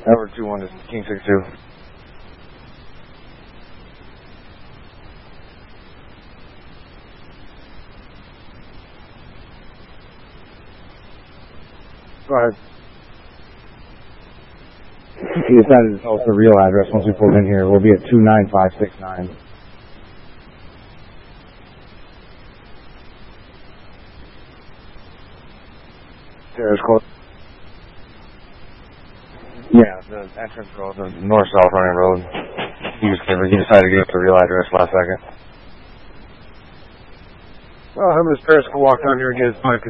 Edward 21 to King 62. Go ahead. Yes, that is also the real address once we pull in here. We'll be at 29569. There's close. Yeah, the entrance road, the north-south running road. He decided to give us the real address last second. Well, him and his parents can walk down here and get his bike.